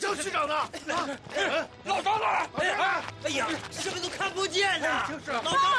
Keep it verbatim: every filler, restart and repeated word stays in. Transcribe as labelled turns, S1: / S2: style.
S1: 刘区长呢？
S2: 老张呢？哎哎呀，什么都看不见呐！
S1: 就是
S2: 老张。